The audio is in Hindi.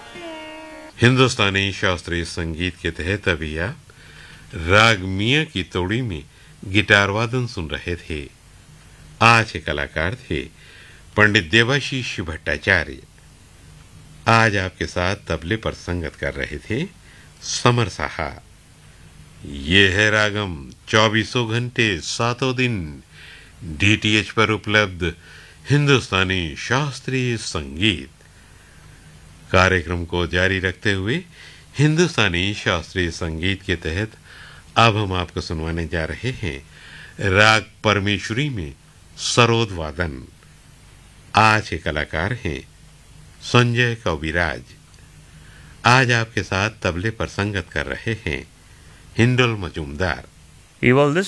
हिंदुस्तानी शास्त्रीय संगीत के तहत अभी आप राग मियां की तोड़ी में गिटार वादन सुन रहे थे। आज के कलाकार थे पंडित देवाशीष भट्टाचार्य। आज आपके साथ तबले पर संगत कर रहे थे समर साहा। ये है रागम 24 घंटे 7 दिन डीटीएच पर उपलब्ध हिंदुस्तानी शास्त्रीय संगीत। कार्यक्रम को जारी रखते हुए हिंदुस्तानी शास्त्रीय संगीत के तहत अब हम आपको सुनवाने जा रहे हैं राग परमेश्वरी में सरोद वादन। आज के कलाकार हैं संजय कविराज। आज आपके साथ तबले पर संगत कर रहे हैं हिंडोल मजूमदार। Evolve